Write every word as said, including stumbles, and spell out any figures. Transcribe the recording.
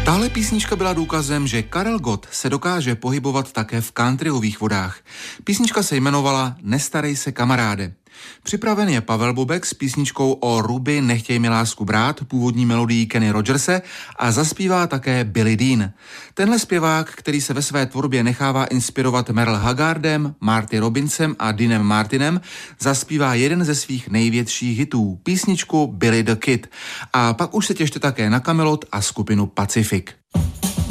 Tahle písnička byla důkazem, že Karel Gott se dokáže pohybovat také v countryových vodách. Písnička se jmenovala Nestarej se kamaráde. Připraven je Pavel Bobek s písničkou O Ruby nechtěj mi lásku brát, původní melodii Kenny Rogerse, a zaspívá také Billy Dean. Tenhle zpěvák, který se ve své tvorbě nechává inspirovat Merle Haggardem, Marty Robbinsem a Deanem Martinem, zaspívá jeden ze svých největších hitů, písničku Billy the Kid. A pak už se těšte také na Kamelot a skupinu Pacific.